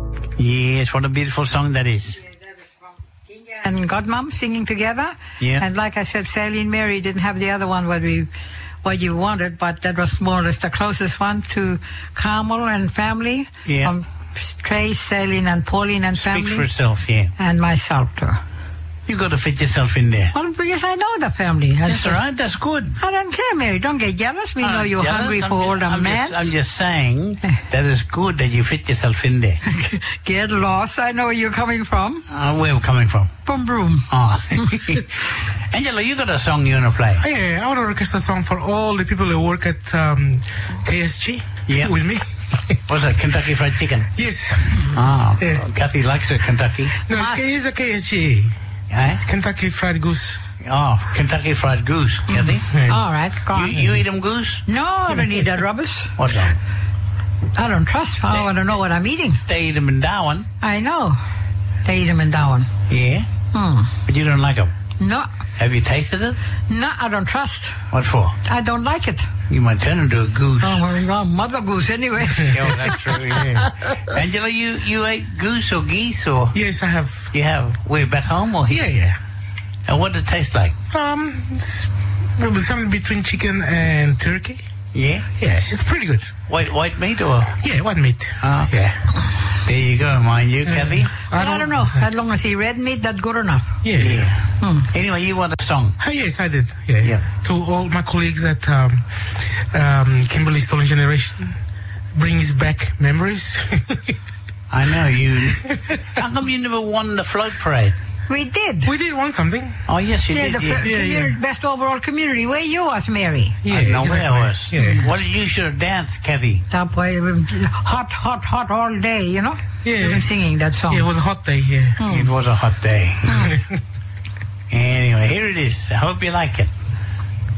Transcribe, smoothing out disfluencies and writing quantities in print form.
Yes, what a beautiful song that is. And Godmom singing together. Yeah. And like I said, Sally and Mary didn't have the other one what you wanted, but that was more or less the closest one to Carmel and family. Yeah. Trey, Sally, and Pauline and family. Speaks for itself, yeah. And myself too. You got to fit yourself in there. Well, because I know the family. That's all right. That's good. I don't care, Mary. Don't get jealous. We know you're hungry for older men. I'm just saying that it's good that you fit yourself in there. Get lost. I know where you're coming from. Where are we coming from? From Broome. Oh. Angelo, you got a song you want to play? Yeah, I want to request a song for all the people who work at KSG with me. What's that, Kentucky Fried Chicken? Yes. Oh, yeah. Kathy likes it, Kentucky. No, it's a KSG. Eh? Kentucky Fried Goose. Oh, Kentucky Fried Goose, Kathy. Yeah. All right, go on. You eat them goose? No, I don't eat that rubbish. What's that? I don't trust. I want to know what I'm eating. They eat them in Darwin. I know. They eat them in Darwin. Yeah? But you don't like them? No. Have you tasted it? No, I don't trust. What for? I don't like it. You might turn into a goose. Oh, well, mother goose anyway. Yeah, that's true, yeah. Angela, you ate goose or geese or? Yes, I have. You have? Where, back home or here? Yeah. And what did it taste like? It's something between chicken and turkey. Yeah? Yeah, it's pretty good. White meat or? Yeah, white meat. Oh, yeah. There you go, mind you, Kathy. I don't know. As long as he red meat, that's good enough. Yeah. Anyway, you want a song? Yes, I did. Yeah. To all my colleagues at Kimberley Stolen Generation, brings back memories. I know you. How come you never won the float parade? We did. We did want something. Oh, yes, you did. The best overall community. Where you was, Mary? I don't know where I was. Yeah. Well, you should have danced, Kathy. That way, hot all day, you know? Yeah. You've been singing that song. Yeah, it was a hot day, yeah. It was a hot day. Anyway, here it is. I hope you like it.